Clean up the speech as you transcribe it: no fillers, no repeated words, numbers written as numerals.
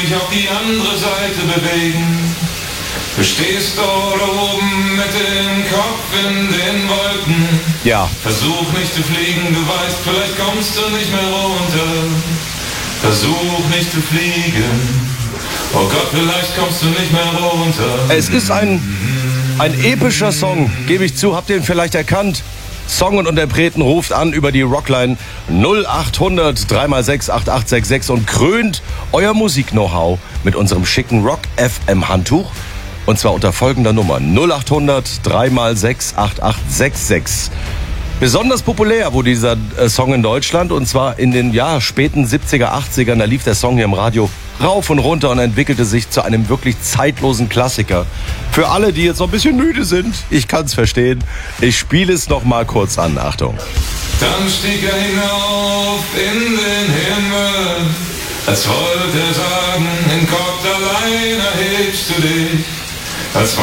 mich auf die andere Seite bewegen. Du stehst dort oben mit dem Kopf in den Wolken. Ja. Versuch nicht zu fliegen, du weißt, vielleicht kommst du nicht mehr runter. Versuch nicht zu fliegen. Oh Gott, vielleicht kommst du nicht mehr runter. Es ist ein epischer Song, gebe ich zu. Habt ihr ihn vielleicht erkannt? Song und Interpreten ruft an über die Rockline 0800 3x6 8866 und krönt euer Musik-Know-how mit unserem schicken Rock-FM-Handtuch. Und zwar unter folgender Nummer 0800 3x6 8866. Besonders populär wurde dieser Song in Deutschland und zwar in den späten 70er, 80ern. Da lief der Song hier im Radio rauf und runter und entwickelte sich zu einem wirklich zeitlosen Klassiker. Für alle, die jetzt noch ein bisschen müde sind, ich kann's verstehen. Ich spiele es noch mal kurz an. Achtung. Dann stieg er hinauf in den Himmel, als wollte er sagen, in Gott allein erhebst du dich. Als